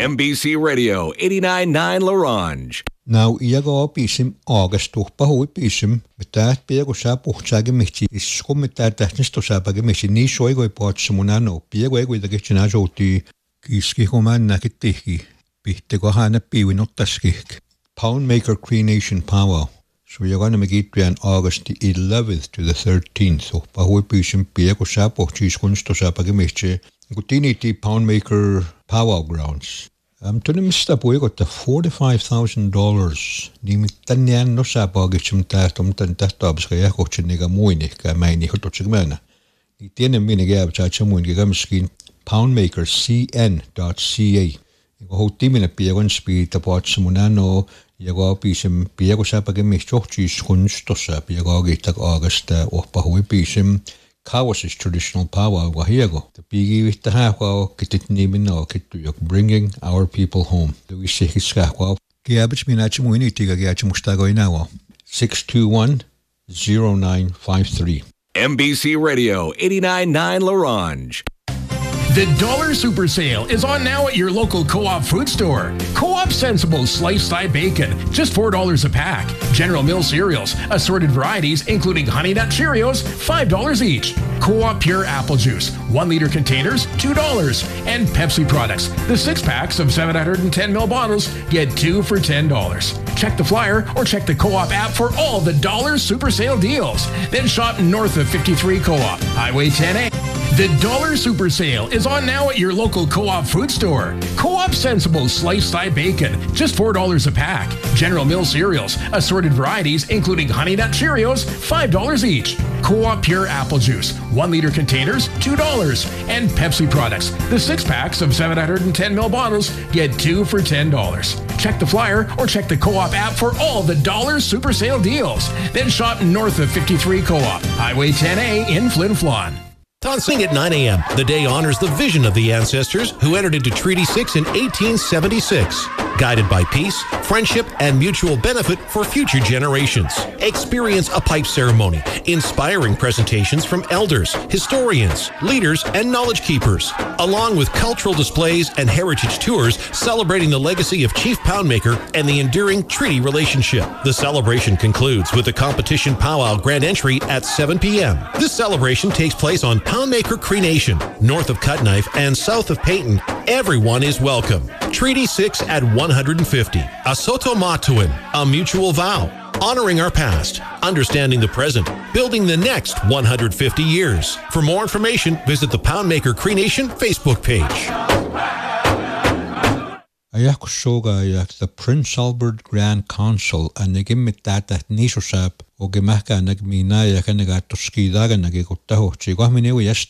NBC Radio 89.9 LaRange. Now, iago bisim August tuhpa hui bisim, mität piego saa puhtsaaga mihti, isku mität tähnisto saapaaga mihti, niin soigoi poatsamunano, piego ei kuitenkin sinä soutii kiski human näkittihi, pihteko hänä piivinottaskin. Poundmaker Cremation Powwow. So you're going to make it August the 11th to the 13th. So pahui bisim piego saa puhtsiis kunsto saapaaga mihti, kutiniti Poundmaker Powwow Grounds. Tunne mistä puikotta $45,000. Nimittäin jään nosa paakitsum tähtomtan tähtaapska jähkohtsen niitä muinikään mäini hototsik määnä. Niin tienen minne käypää muinkin kämskin poundmakercn.ca. Joka houtti minne piekon spiita paatsa mun anoo, joka piisem pieko saapakin mistä johtiis kunstossa pieko agiittak aagasta ohpa hui piisem Kawasis traditional powwow wahiego. The bigi with the hahwa kitit nimin na kitu yok bringing our people home. The wisiki skahwa. Giabich minachi muini tiga giachi mustago inawa. 621-0953. NBC Radio 89.9 LaRange. The Dollar Super Sale is on now at your local Co-op food store. Co-op Sensible Sliced Thigh Bacon, just $4 a pack. General Mills cereals, assorted varieties including Honey Nut Cheerios, $5 each. Co-op Pure Apple Juice, 1-liter containers, $2. And Pepsi products, the 6-packs of 710ml bottles get 2 for $10. Check the flyer or check the Co-op app for all the Dollar Super Sale deals. Then shop north of 53 Co-op, Highway 10A. The Dollar Super Sale is on now at your local Co-op food store. Co-op Sensible Sliced Thigh Bacon, just $4 a pack. General Mills cereals, assorted varieties including Honey Nut Cheerios, $5 each. Co-op Pure Apple Juice, 1-liter containers, $2. And Pepsi products, the 6-packs of 710ml bottles get 2 for $10. Check the flyer or check the Co-op app for all the Dollar Super Sale deals. Then shop north of 53 Co-op, Highway 10A in Flin Flon. Tonsing at 9 a.m. The day honors the vision of the ancestors who entered into Treaty 6 in 1876. Guided by peace, friendship, and mutual benefit for future generations. Experience a pipe ceremony, inspiring presentations from elders, historians, leaders, and knowledge keepers, along with cultural displays and heritage tours celebrating the legacy of Chief Poundmaker and the enduring treaty relationship. The celebration concludes with the competition powwow grand entry at 7 p.m. This celebration takes place on Poundmaker Cree Nation, north of Cutknife and south of Peyton. Everyone is welcome. Treaty 6 at 150. A Soto Matuin, a mutual vow. Honoring our past, understanding the present, building the next 150 years. For more information, visit the Poundmaker Cree Nation Facebook page. Ayako soga ayak the Prince Albert Grand Council anagimit tata nisosap o gemahka nagmina yakanagato skidaga nagikotaho chigwahminewi